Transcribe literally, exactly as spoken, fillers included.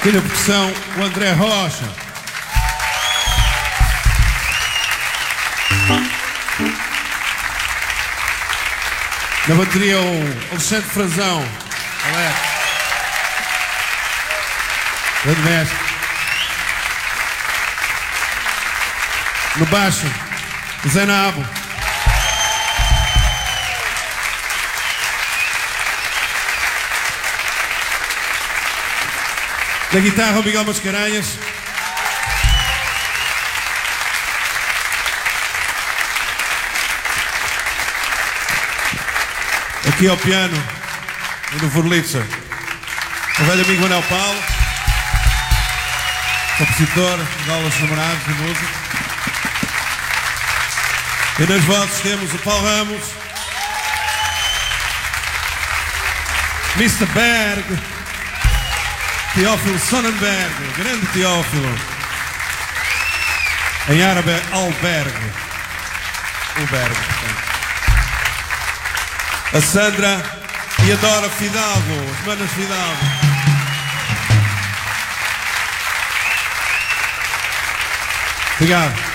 Aqui na percussão, o André Rocha. Na bateria, o Alexandre Frazão. Alex. Grande mestre. No baixo, o Zé Nabo. Na guitarra, o Miguel Mascarenhas. Aqui ao piano, e no Wurlitzer, o velho amigo Manuel Paulo, compositor de aulas namorados de música. E nas vozes temos o Paulo Ramos, mister Berg, Teófilo Sonnenberg, grande Teófilo, em árabe Albergue, o Berg, portanto. A Sandra e a Dora Fidalgo, as manas Fidalgo. Obrigado.